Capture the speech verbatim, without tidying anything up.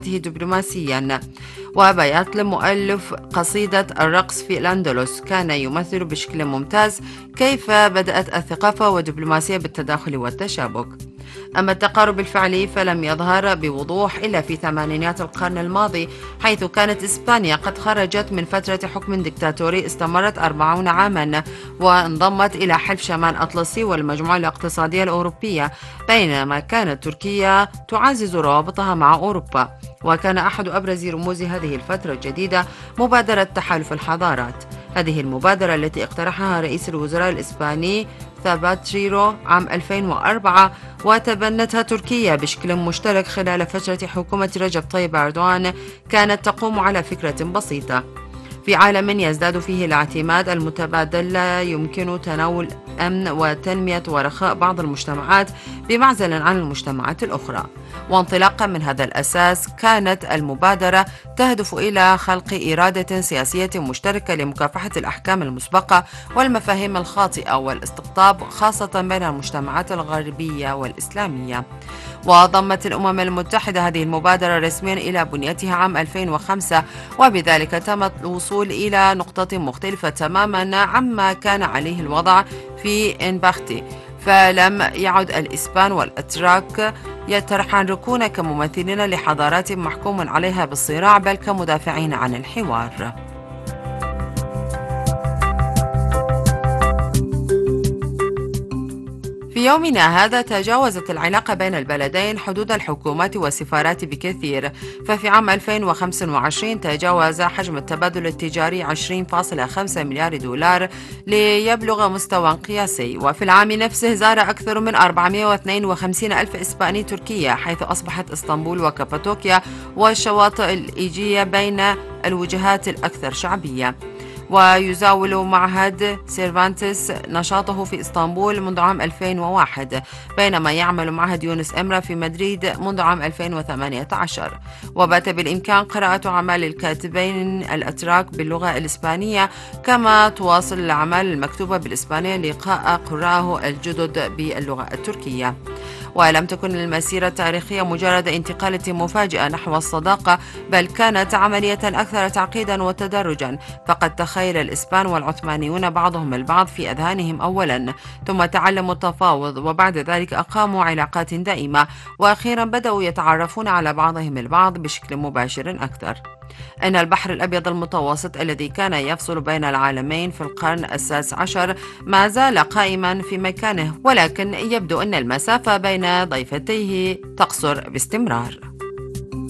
دبلوماسيا. وبيطلب مؤلف قصيدة الرقص في الأندلس كان يمثل بشكل ممتاز كيف بدأت الثقافة والدبلوماسية بالتداخل والتشابك. أما التقارب الفعلي فلم يظهر بوضوح إلا في ثمانينيات القرن الماضي، حيث كانت إسبانيا قد خرجت من فترة حكم ديكتاتوري استمرت أربعين عاما، وانضمت إلى حلف شمال أطلسي والمجموعة الاقتصادية الأوروبية، بينما كانت تركيا تعزز روابطها مع أوروبا. وكان أحد أبرز رموز هذه الفترة الجديدة مبادرة تحالف الحضارات. هذه المبادرة التي اقترحها رئيس الوزراء الإسباني ثاباتريرو عام ألفين وأربعة وتبنتها تركيا بشكل مشترك خلال فترة حكومة رجب طيب أردوغان، كانت تقوم على فكرة بسيطة: في عالم يزداد فيه الاعتماد المتبادل لا يمكن تناول أمن وتنمية ورخاء بعض المجتمعات بمعزل عن المجتمعات الأخرى. وانطلاقا من هذا الأساس كانت المبادرة تهدف إلى خلق إرادة سياسية مشتركة لمكافحة الأحكام المسبقة والمفاهيم الخاطئة والاستقطاب، خاصة بين المجتمعات الغربية والإسلامية. وضمت الأمم المتحدة هذه المبادرة رسميا إلى بنيتها عام ألفين وخمسة، وبذلك تم الوصول إلى نقطة مختلفة تماما عما كان عليه الوضع في إنباختي، فلم يعد الإسبان والأتراك يتحركون كممثلين لحضارات محكوم عليها بالصراع، بل كمدافعين عن الحوار. في يومنا هذا تجاوزت العلاقة بين البلدين حدود الحكومات والسفارات بكثير، ففي عام ألفين وخمسة وعشرين تجاوز حجم التبادل التجاري عشرين فاصلة خمسة مليار دولار ليبلغ مستوى قياسي. وفي العام نفسه زار أكثر من أربعمائة واثنين وخمسين ألف إسباني تركيا، حيث أصبحت إسطنبول وكابادوكيا والشواطئ الإيجية بين الوجهات الأكثر شعبية. ويزاول معهد سيرفانتس نشاطه في إسطنبول منذ عام ألفين وواحد، بينما يعمل معهد يونس إمرا في مدريد منذ عام ألفين وثمانية عشر. وبات بالإمكان قراءة أعمال الكاتبين الأتراك باللغة الإسبانية، كما تواصل الأعمال المكتوبة بالإسبانية لقاء قراءه الجدد باللغة التركية. ولم تكن المسيرة التاريخية مجرد انتقالة مفاجئة نحو الصداقة، بل كانت عملية أكثر تعقيدا وتدرجا. فقد تخيل الإسبان والعثمانيون بعضهم البعض في أذهانهم أولا، ثم تعلموا التفاوض، وبعد ذلك أقاموا علاقات دائمة، وأخيرا بدأوا يتعرفون على بعضهم البعض بشكل مباشر أكثر. إن البحر الأبيض المتوسط الذي كان يفصل بين العالمين في القرن السادس عشر ما زال قائما في مكانه، ولكن يبدو أن المسافة بين ضيفتيه تقصر باستمرار.